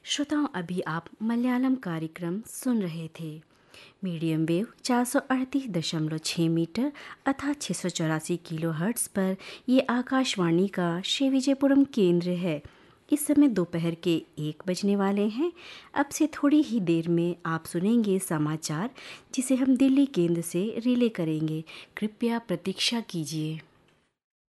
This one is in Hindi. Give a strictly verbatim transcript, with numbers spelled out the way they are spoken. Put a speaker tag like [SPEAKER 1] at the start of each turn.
[SPEAKER 1] श्रोताओं, अभी आप मलयालम कार्यक्रम सुन रहे थे। मीडियम वेव चार सौ अड़तीस दशमलव छः मीटर अर्थात छः सौ चौरासी किलो हर्ट्स पर ये आकाशवाणी का श्री विजयपुरम केंद्र है। इस समय दोपहर के एक बजने वाले हैं। अब से थोड़ी ही देर में आप सुनेंगे समाचार, जिसे हम दिल्ली केंद्र से रिले करेंगे। कृपया प्रतीक्षा कीजिए।